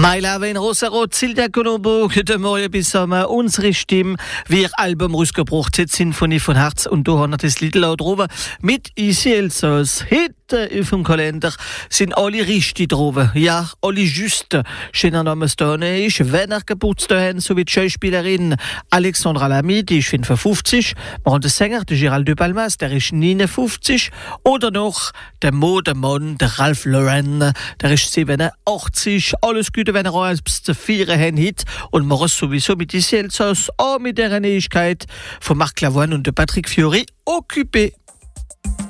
Maila in Rosarot, Silja Konobo, de Morgen bis Sommer, unsere Stimme, wir Album rausgebracht, die Sinfonie von Herz und da haben wir das Lied laut drüber mit Isi Elsass. Heute auf dem Kalender sind alle richtig drüber, ja, alle just. Schöner Name ist, wenn er Geburtstag haben, so wie die Schauspielerin Alexandra Lamy, die ist 55, wir haben den Sänger, der Gérald de Palmas, der ist 59, oder noch der Modemann, der Ralph Lauren, der ist 87, alles Gute, wenn er auch etwas zu feiern hat heute. Und wir sowieso mit Isi Elsass, auch mit der Nähigkeit von Marc Lavoine und de Patrick Fiori occupé.